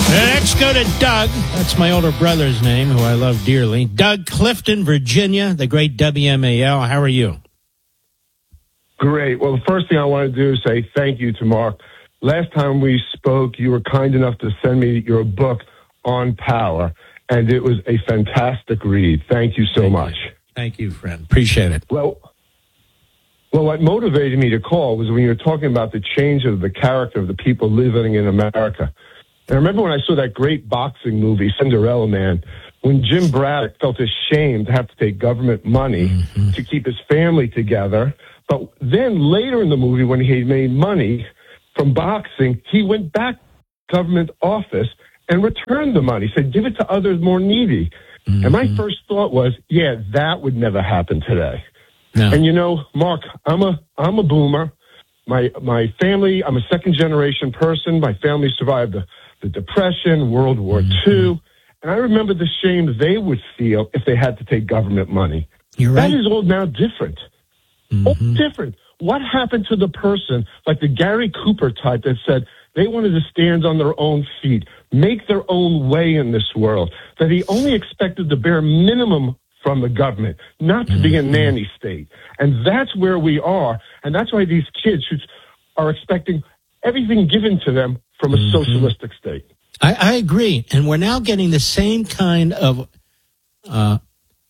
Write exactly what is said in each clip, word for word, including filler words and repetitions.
Let's go to Doug. That's my older brother's name, who I love dearly. Doug Clifton, Virginia, the great W M A L. How are you? Great. Well, the first thing I want to do is say thank you to Mark. Last time we spoke, you were kind enough to send me your book on power, and it was a fantastic read. Thank you so thank much. You. Thank you, friend. Appreciate it. Well, well, what motivated me to call was when you were talking about the change of the character of the people living in America. And I remember when I saw that great boxing movie, Cinderella Man, when Jim Braddock felt ashamed to have to take government money mm-hmm. to keep his family together. But then later in the movie, when he made money from boxing, he went back to government office and returned the money, said, give it to others more needy. Mm-hmm. And my first thought was, yeah, that would never happen today. No. And you know, Mark, I'm a I'm a boomer. My my family, I'm a second generation person. My family survived the, the Depression, World War mm-hmm. Two. And I remember the shame they would feel if they had to take government money. You're right. That is all now different. Mm-hmm. All different. What happened to the person like the Gary Cooper type that said they wanted to stand on their own feet, make their own way in this world, that he only expected the bare minimum from the government, not to mm-hmm. be a nanny state. And that's where we are. And that's why these kids are expecting everything given to them from a mm-hmm. socialistic state. I, I agree. And we're now getting the same kind of uh,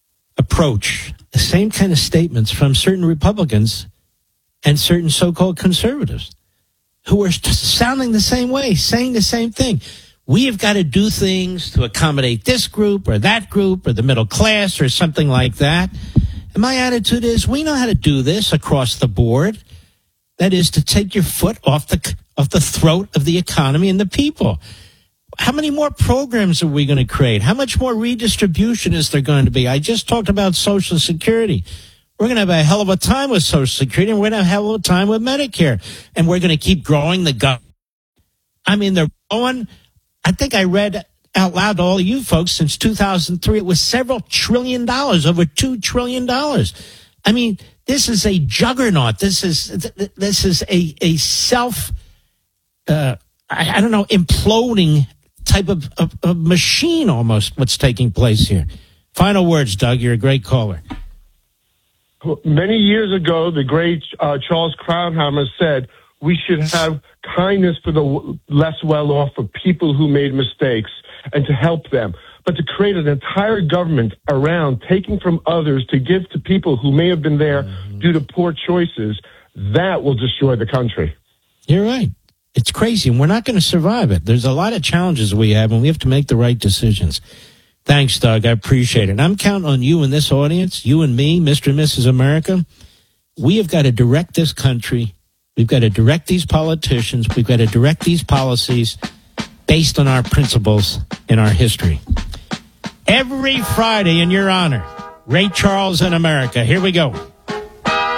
approach, the same kind of statements from certain Republicans and certain so-called conservatives who are sounding the same way, saying the same thing. We have got to do things to accommodate this group or that group or the middle class or something like that. And my attitude is we know how to do this across the board. That is to take your foot off the off the throat of the economy and the people. How many more programs are we going to create? How much more redistribution is there going to be? I just talked about Social Security. We're going to have a hell of a time with Social Security, and we're going to have a hell of a time with Medicare. And we're going to keep growing the government. I mean, they're going, I think I read out loud to all of you folks, since two thousand three, it was several trillion dollars, over two trillion dollars. I mean, this is a juggernaut. This is, this is a, a self, uh, I, I don't know, imploding type of, of, of machine almost, what's taking place here. Final words, Doug. You're a great caller. Many years ago, the great uh, Charles Krauthammer said, we should have kindness for the less well-off, for people who made mistakes, and to help them. But to create an entire government around taking from others to give to people who may have been there mm-hmm. due to poor choices, that will destroy the country. You're right. It's crazy, and we're not going to survive it. There's a lot of challenges we have, and we have to make the right decisions. Thanks, Doug. I appreciate it. And I'm counting on you in this audience, you and me, Mister and Missus America. We have got to direct this country. We've got to direct these politicians. We've got to direct these policies based on our principles and our history. Every Friday in your honor, Ray Charles in America. Here we go.